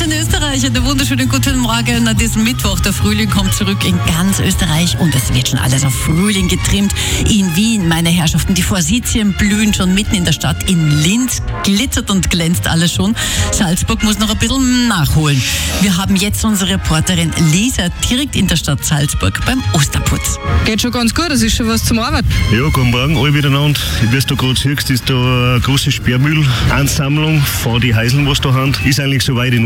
in Österreich. Einen wunderschönen guten Morgen an diesem Mittwoch. Der Frühling kommt zurück in ganz Österreich und es wird schon alles auf Frühling getrimmt. In Wien, meine Herrschaften, die Forsythien blühen schon mitten in der Stadt. In Linz glitzert und glänzt alles schon. Salzburg muss noch ein bisschen nachholen. Wir haben jetzt unsere Reporterin Lisa direkt in der Stadt Salzburg beim Osterputz. Geht schon ganz gut, das ist schon was zum Arbeiten. Ja, guten Morgen, alle miteinander. Wie du gerade siehst, ist da eine große Sperrmüllansammlung von den Häuseln, was da haben. Ist eigentlich soweit in